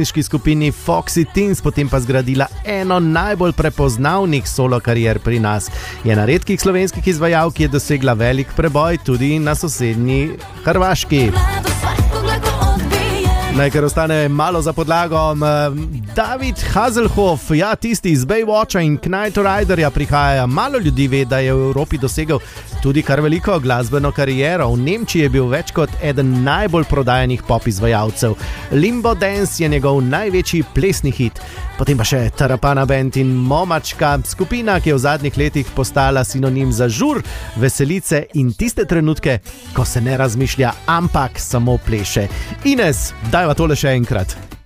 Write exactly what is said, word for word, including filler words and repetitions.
skupini Foxy Teens, potem pa zgradila eno najbolj prepoznavnih solo karier pri nas. Je na redkih slovenskih izvajalk, ki je dosegla velik preboj tudi na sosednji Hrvaški. Naj kar ostane malo za podlago. David Hasselhoff, ja, tisti iz Baywatcha in Knight Riderja prihaja. Malo ljudi ve, da je v Evropi dosegel tudi kar veliko glasbeno kariero. V Nemčiji je bil več kot eden najbolj prodajanih pop izvajalcev. Limbo Dance je njegov največji plesni hit. Potem pa še Tarapana Band in Momačka, skupina, ki je v zadnjih letih postala sinonim za žur, veselice in tiste trenutke, ko se ne razmišlja, ampak samo pleše. Ines, dajva tole še enkrat.